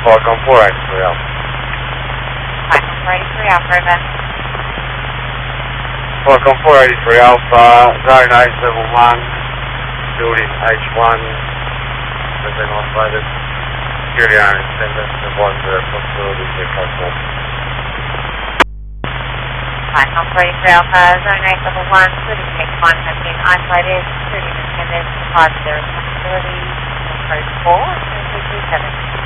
Falcon 483 Alpha. Falcon 483 Alpha, over. Falcon 483 Alpha, zone 871, building H1, has been isolated. Security owner intended to advise the possibility to control. Falcon 483 Alpha, zone 871, building H1 has been isolated. Security intended to advise the responsibility. Code 4 and 337.